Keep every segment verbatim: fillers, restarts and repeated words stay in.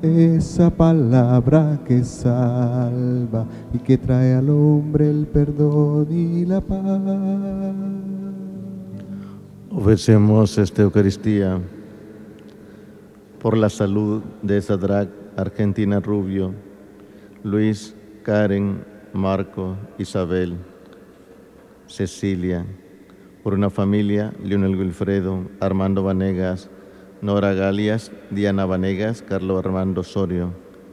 esa palabra que salva y que trae al hombre el perdón y la paz. Ofrecemos esta Eucaristía por la salud de Sadrach, Argentina Rubio, Luis, Karen, Marco, Isabel, Cecilia, por una familia, Leonel Wilfredo, Armando Vanegas, Nora Galias, Diana Vanegas, Carlos Armando Osorio,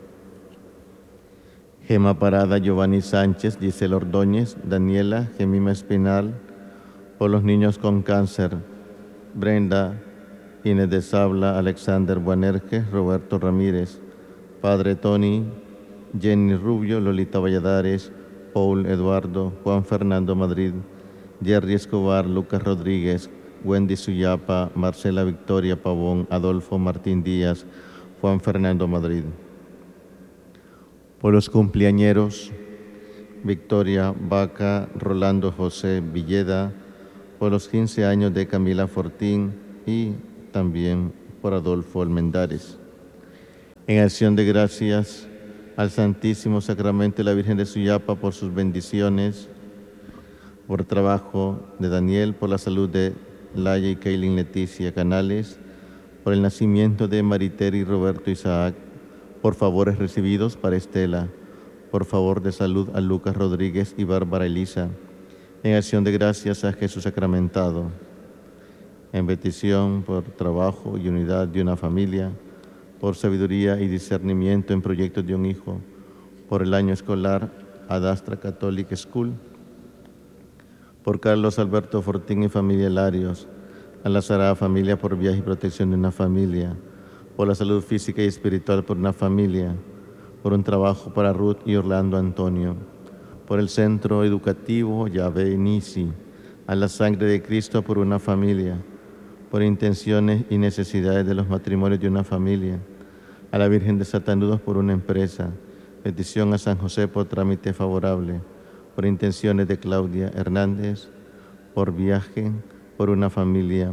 Gema Parada, Giovanni Sánchez, Gisela Ordóñez, Daniela, Gemima Espinal, por los niños con cáncer, Brenda, Inés de Sabla, Alexander Buanerge, Roberto Ramírez, Padre Tony, Jenny Rubio, Lolita Valladares, Paul Eduardo, Juan Fernando Madrid, Jerry Escobar, Lucas Rodríguez, Wendy Suyapa, Marcela Victoria Pavón, Adolfo Martín Díaz, Juan Fernando Madrid. Por los cumpleañeros, Victoria Vaca, Rolando José Villeda, por los quince años de Camila Fortín y también por Adolfo Almendares. En acción de gracias al Santísimo Sacramento de la Virgen de Suyapa por sus bendiciones, por el trabajo de Daniel, por la salud de Laia y Kaylin Leticia Canales, por el nacimiento de Mariter y Roberto Isaac, por favores recibidos para Estela, por favor de salud a Lucas Rodríguez y Bárbara Elisa, en acción de gracias a Jesús sacramentado, en petición por trabajo y unidad de una familia, por sabiduría y discernimiento en proyectos de un hijo, por el año escolar Adastra Catholic School, por Carlos Alberto Fortín y familia Larios, a la Sagrada Familia por viaje y protección de una familia, por la salud física y espiritual por una familia, por un trabajo para Ruth y Orlando Antonio, por el Centro Educativo Yahvé Nisi, a la sangre de Cristo por una familia, por intenciones y necesidades de los matrimonios de una familia, a la Virgen de Satanudos por una empresa, petición a San José por trámite favorable, por intenciones de Claudia Hernández, por viaje, por una familia.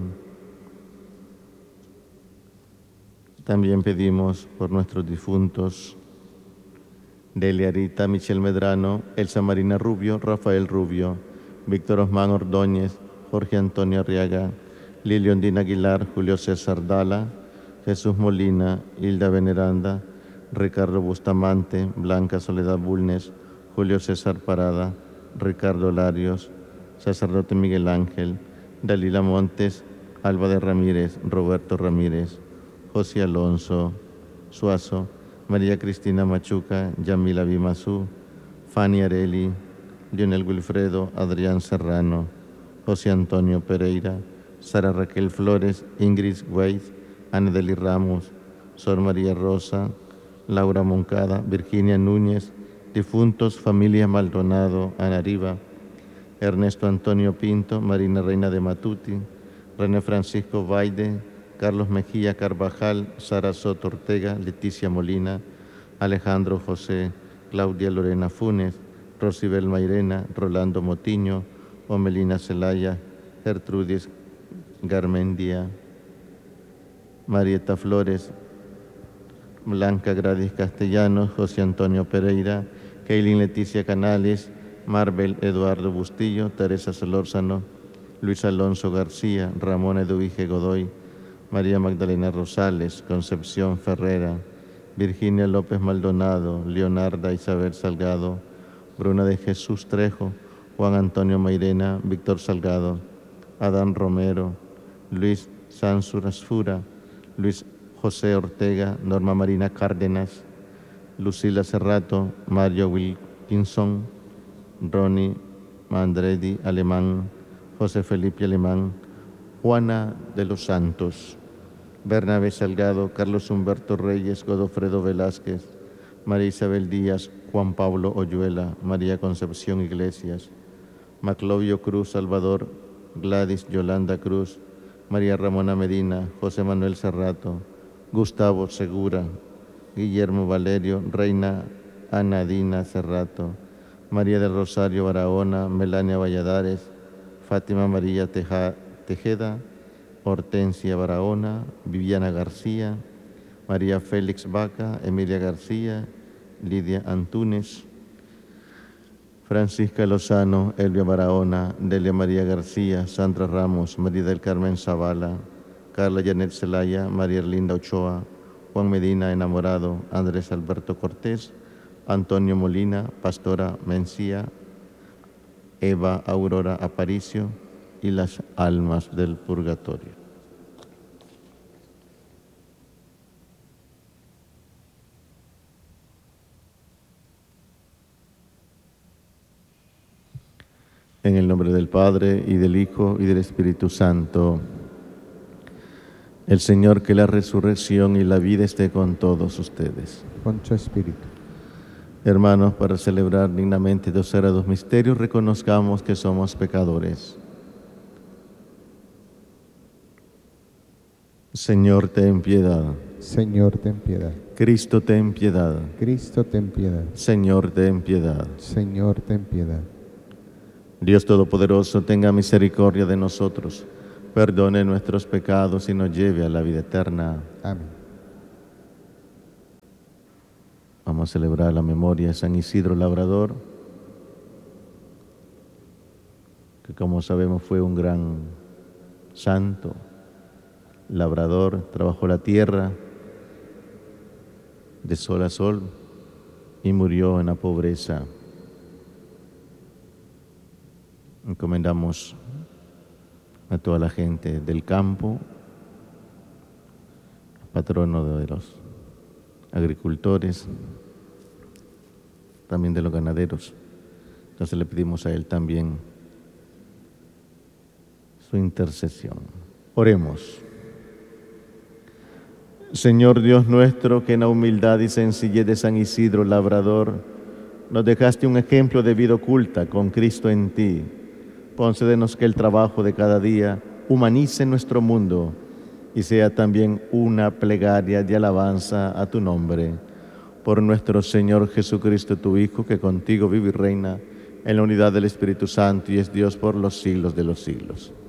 También pedimos por nuestros difuntos, Delia Rita, Michelle Medrano, Elsa Marina Rubio, Rafael Rubio, Víctor Osman Ordóñez, Jorge Antonio Arriaga, Lilian Dina Aguilar, Julio César Dala, Jesús Molina, Hilda Veneranda, Ricardo Bustamante, Blanca Soledad Bulnes, Julio César Parada, Ricardo Larios, Sacerdote Miguel Ángel, Dalila Montes, Alba de Ramírez, Roberto Ramírez, José Alonso Suazo, María Cristina Machuca, Yamila Bimazú, Fanny Areli, Lionel Wilfredo, Adrián Serrano, José Antonio Pereira, Sara Raquel Flores, Ingrid Weiss, Ana Deli Ramos, Sor María Rosa, Laura Moncada, Virginia Núñez, difuntos familia Maldonado, Anariba, Ernesto Antonio Pinto, Marina Reina de Matuti, René Francisco Baide, Carlos Mejía Carvajal, Sara Soto Ortega, Leticia Molina, Alejandro José, Claudia Lorena Funes, Rosibel Mairena, Rolando Motiño, Omelina Celaya, Gertrudis Garmendia, Marieta Flores, Blanca Gradis Castellanos, José Antonio Pereira, Kaylin Leticia Canales, Marvel Eduardo Bustillo, Teresa Solórzano, Luis Alonso García, Ramón Eduvige Godoy, María Magdalena Rosales, Concepción Ferrera, Virginia López Maldonado, Leonarda Isabel Salgado, Bruna de Jesús Trejo, Juan Antonio Mairena, Víctor Salgado, Adán Romero, Luis Sansur Asfura, Luis José Ortega, Norma Marina Cárdenas, Lucila Cerrato, Mario Wilkinson, Ronnie Mandredi Alemán, José Felipe Alemán, Juana de los Santos, Bernabé Salgado, Carlos Humberto Reyes, Godofredo Velázquez, María Isabel Díaz, Juan Pablo Oyuela, María Concepción Iglesias, Maclovio Cruz Salvador, Gladys Yolanda Cruz, María Ramona Medina, José Manuel Cerrato, Gustavo Segura, Guillermo Valerio, Reina Ana Dina Cerrato, María del Rosario Barahona, Melania Valladares, Fátima María Teja, Tejeda, Hortensia Barahona, Viviana García, María Félix Vaca, Emilia García, Lidia Antunes, Francisca Lozano, Elvia Barahona, Delia María García, Sandra Ramos, María del Carmen Zavala, Carla Janet Zelaya, María Erlinda Ochoa, Juan Medina Enamorado, Andrés Alberto Cortés, Antonio Molina, Pastora Mencía, Eva Aurora Aparicio y las almas del purgatorio. En el nombre del Padre, y del Hijo, y del Espíritu Santo. El Señor, que la resurrección y la vida esté con todos ustedes. Con tu espíritu. Hermanos, para celebrar dignamente dos sagrados misterios, reconozcamos que somos pecadores. Señor, ten piedad. Señor, ten piedad. Cristo, ten piedad. Cristo, ten piedad. Señor, ten piedad. Señor, ten piedad. Dios Todopoderoso, tenga misericordia de nosotros, perdone nuestros pecados y nos lleve a la vida eterna. Amén. Vamos a celebrar la memoria de San Isidro Labrador, que como sabemos fue un gran santo, labrador, trabajó la tierra de sol a sol y murió en la pobreza. Encomendamos a toda la gente del campo, patrono de los agricultores, también de los ganaderos. Entonces le pedimos a él también su intercesión. Oremos. Señor Dios nuestro, que en la humildad y sencillez de San Isidro Labrador nos dejaste un ejemplo de vida oculta con Cristo en ti. Concédenos que el trabajo de cada día humanice nuestro mundo y sea también una plegaria de alabanza a tu nombre. Por nuestro Señor Jesucristo, tu Hijo, que contigo vive y reina en la unidad del Espíritu Santo y es Dios por los siglos de los siglos.